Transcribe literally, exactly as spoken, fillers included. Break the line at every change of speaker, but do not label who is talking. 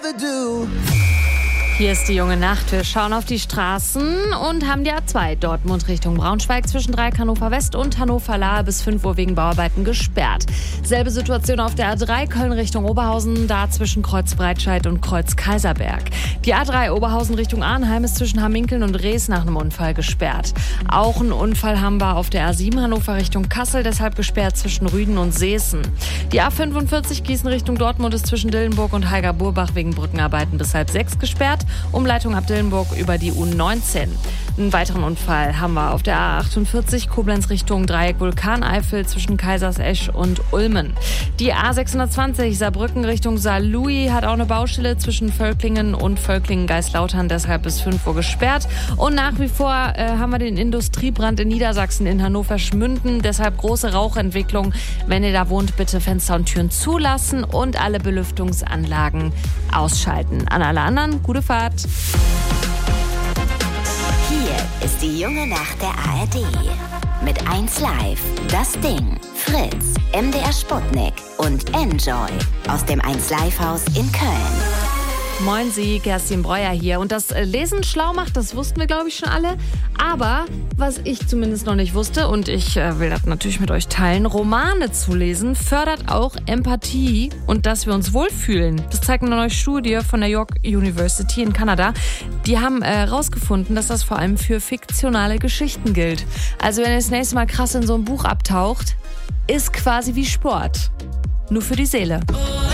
Hier ist die junge Nacht. Wir schauen auf die Straßen und haben die A zwei Dortmund Richtung Braunschweig zwischen Dreieck Hannover West und Hannover Lahe bis fünf Uhr wegen Bauarbeiten gesperrt. Selbe Situation auf der A drei Köln Richtung Oberhausen, da zwischen Kreuz Breitscheid und Kreuz Kaiserberg. Die A drei Oberhausen Richtung Arnheim ist zwischen Hamminkeln und Rees nach einem Unfall gesperrt. Auch einen Unfall haben wir auf der A sieben Hannover Richtung Kassel, deshalb gesperrt zwischen Rüden und Seeßen. Die A fünfundvierzig Gießen Richtung Dortmund ist zwischen Dillenburg und Heiger-Burbach wegen Brückenarbeiten bis halb sechs gesperrt. Umleitung ab Dillenburg über die U neunzehn. Einen weiteren Unfall haben wir auf der A achtundvierzig Koblenz Richtung Dreieck Vulkaneifel zwischen Kaisersesch und Ulmen. Die A sechshundertzwanzig Saarbrücken Richtung Saarlouis hat auch eine Baustelle zwischen Völklingen und Völklingen-Geislautern, deshalb bis fünf Uhr gesperrt. Und nach wie vor äh, haben wir den Industriebrand in Niedersachsen in Hannover-Schmünden, deshalb große Rauchentwicklung. Wenn ihr da wohnt, bitte Fenster und Türen zulassen und alle Belüftungsanlagen ausschalten. An alle anderen, gute Fahrt.
Hier ist die junge Nacht der A R D. Mit eins Live, Das Ding, Fritz, M D R Sputnik und Enjoy aus dem eins Live Haus in Köln.
Moin Sie, Kerstin Breuer hier. Und das Lesen schlau macht, das wussten wir, glaube ich, schon alle. Aber was ich zumindest noch nicht wusste, und ich äh, will das natürlich mit euch teilen, Romane zu lesen fördert auch Empathie und dass wir uns wohlfühlen. Das zeigt eine neue Studie von der York University in Kanada. Die haben herausgefunden, äh, dass das vor allem für fiktionale Geschichten gilt. Also wenn ihr das nächste Mal krass in so ein Buch abtaucht, ist quasi wie Sport. Nur für die Seele.